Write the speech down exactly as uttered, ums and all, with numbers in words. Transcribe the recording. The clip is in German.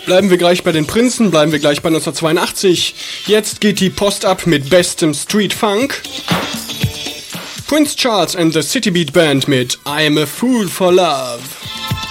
Bleiben wir gleich bei den Prinzen, bleiben wir gleich bei neunzehnhundertzweiundachtzig. Jetzt geht die Post ab mit bestem Street Funk. Prince Charles and the City Beat Band mit I'm a Fool for Love.